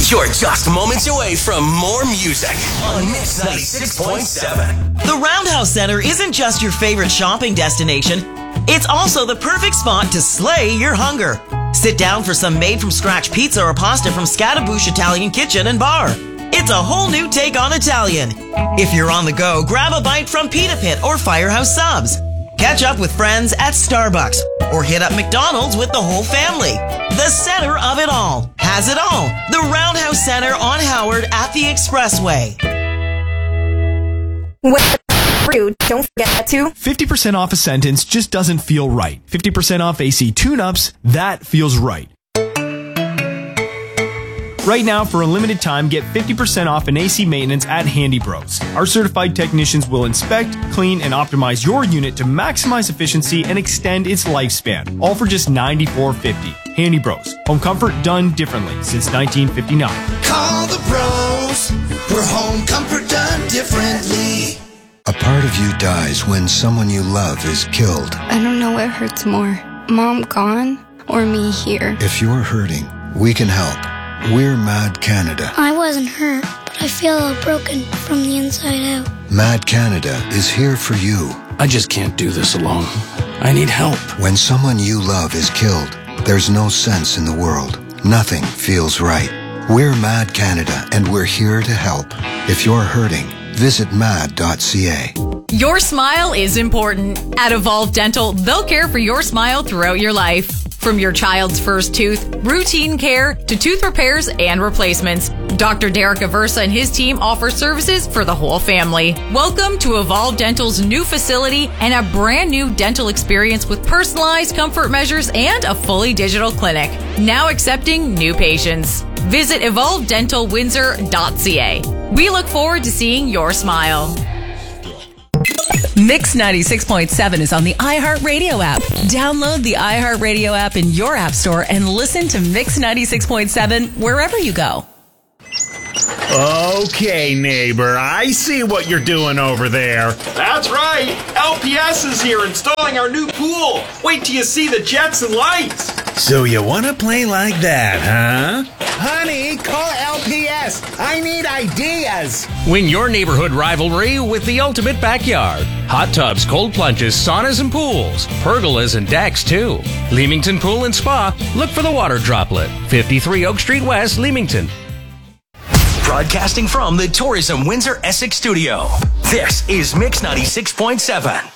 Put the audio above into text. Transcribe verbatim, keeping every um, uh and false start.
You're just moments away from more music on Mix ninety-six point seven. The Roundhouse Center isn't just your favorite shopping destination. It's also the perfect spot to slay your hunger. Sit down for some made-from-scratch pizza or pasta from Scattaboosh Italian Kitchen and Bar. It's a whole new take on Italian. If you're on the go, grab a bite from Pita Pit or Firehouse Subs. Catch up with friends at Starbucks or hit up McDonald's with the whole family. The center of it all has it all. The Roundhouse Center on Howard at the Expressway. Rude. Don't forget to fifty percent off a sentence just doesn't feel right. fifty percent off A C tune-ups, that feels right. Right now, for a limited time, get fifty percent off an A C maintenance at Handy Bros. Our certified technicians will inspect, clean, and optimize your unit to maximize efficiency and extend its lifespan, all for just ninety-four fifty. Handy Bros. Home comfort done differently since nineteen fifty-nine. Call the bros. We're home comfort done differently. A part of you dies when someone you love is killed. I don't know what hurts more, Mom gone or me here. If you're hurting, we can help. We're Mad Canada. I wasn't hurt, but I feel all broken from the inside out. Mad Canada is here for you. I just can't do this alone. I need help. When someone you love is killed, there's no sense in the world. Nothing feels right. We're Mad Canada, and we're here to help. If you're hurting, visit mad dot c a. Your smile is important. At Evolve Dental, they'll care for your smile throughout your life. From your child's first tooth, routine care, to tooth repairs and replacements, Doctor Derek Aversa and his team offer services for the whole family. Welcome to Evolve Dental's new facility and a brand new dental experience with personalized comfort measures and a fully digital clinic. Now accepting new patients. Visit evolve dental windsor dot c a. We look forward to seeing your smile. Mix ninety-six point seven is on the iHeartRadio app. Download the iHeartRadio app in your app store and listen to Mix ninety-six point seven wherever you go. Okay, neighbor, I see what you're doing over there. That's right. L P S is here installing our new pool. Wait till you see the jets and lights. So you want to play like that, huh? Honey, call L P S. I need ideas. Win your neighborhood rivalry with the ultimate backyard. Hot tubs, cold plunges, saunas, and pools. Pergolas and decks, too. Leamington Pool and Spa. Look for the water droplet. fifty-three Oak Street West, Leamington. Broadcasting from the Tourism Windsor Essex studio, this is Mix ninety-six point seven.